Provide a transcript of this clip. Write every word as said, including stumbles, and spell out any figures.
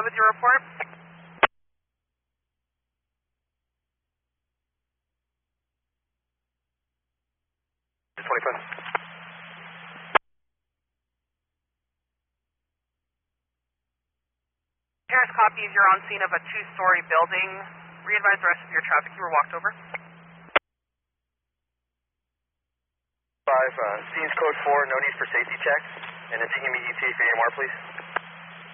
ahead with your report. twenty-five. Harris copies, you're on scene of a two-story building. Re-advise the rest of your traffic, you were walked over. Five, uh, scene's code four, no need for safety checks. And then take me E T A for A M R, please.